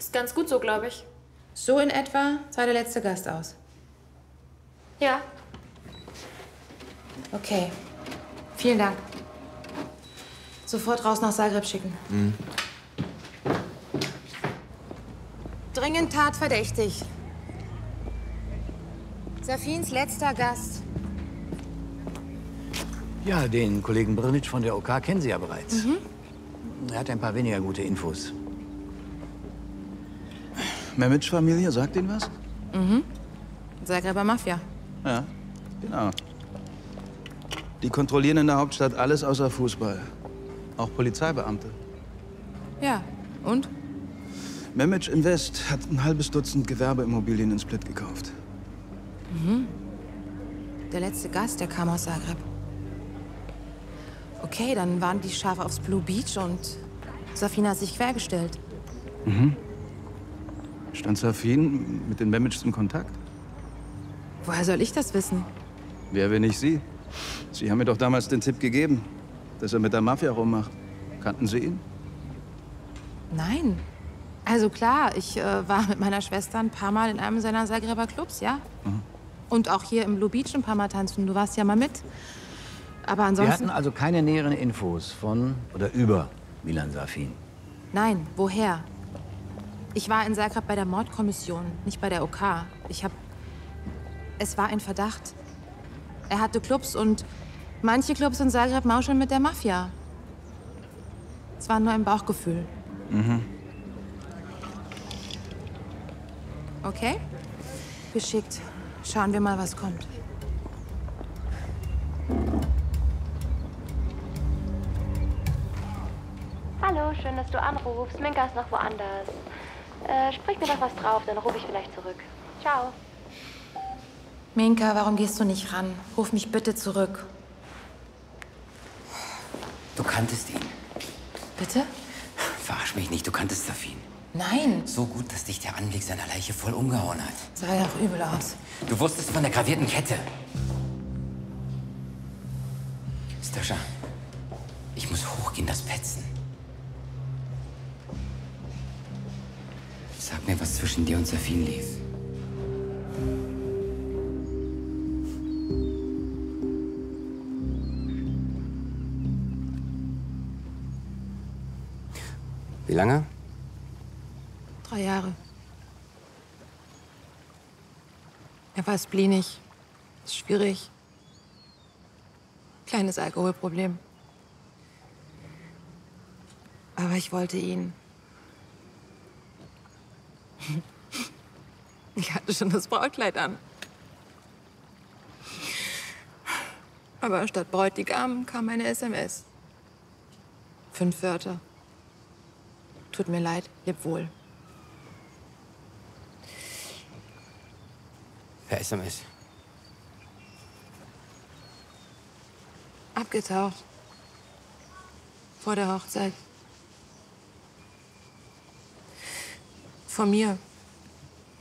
Ist ganz gut so, glaube ich. So in etwa sah der letzte Gast aus. Ja. Okay. Vielen Dank. Sofort raus nach Zagreb schicken. Mhm. Dringend tatverdächtig. Safins letzter Gast. Ja, den Kollegen Brnic von der OK kennen Sie ja bereits. Er hat ein paar weniger gute Infos. Memic-Familie, sagt Ihnen was? Zagreber Mafia. Ja, genau. Die kontrollieren in der Hauptstadt alles außer Fußball. Auch Polizeibeamte. Ja, und? Memic Invest hat ein halbes Dutzend Gewerbeimmobilien in Split gekauft. Der letzte Gast, der kam aus Zagreb. Okay, dann waren die scharf aufs Blue Beach und Safin hat sich quergestellt. Stand Safin mit den Memics in Kontakt? Woher soll ich das wissen? Wer, wenn nicht Sie? Sie haben mir doch damals den Tipp gegeben, dass er mit der Mafia rummacht. Kannten Sie ihn? Nein. Also klar, ich war mit meiner Schwester ein paar Mal in einem seiner Zagreber Clubs, ja? Und auch hier im Blue Beach ein paar Mal tanzen. Du warst ja mal mit. Aber Wir ansonsten... hatten also keine näheren Infos von oder über Milan Safin. Nein, woher? Ich war in Zagreb bei der Mordkommission, nicht bei der OK. Es war ein Verdacht. Er hatte Clubs und manche Clubs in Zagreb mauscheln mit der Mafia. Es war nur ein Bauchgefühl. Okay? Geschickt. Schauen wir mal, was kommt. Hallo, schön, dass du anrufst. Minka ist noch woanders. Sprich mir doch was drauf, dann rufe ich vielleicht zurück. Ciao. Minka, warum gehst du nicht ran? Ruf mich bitte zurück. Du kanntest ihn. Bitte? Verarsch mich nicht, du kanntest Safin. Nein. So gut, dass dich der Anblick seiner Leiche voll umgehauen hat. Sah ja auch übel aus. Du wusstest von der gravierten Kette. Stascha, ich muss hochgehen, das Petzen. Sag mir, was zwischen dir und Safin lief. Wie lange? 3 Jahre. Er war spleenig. Ist schwierig. Kleines Alkoholproblem. Aber ich wollte ihn. Ich hatte schon das Brautkleid an. Aber statt Bräutigam kam eine SMS. 5 Wörter. Tut mir leid, leb wohl. Per SMS. Abgetaucht. Vor der Hochzeit. Von mir.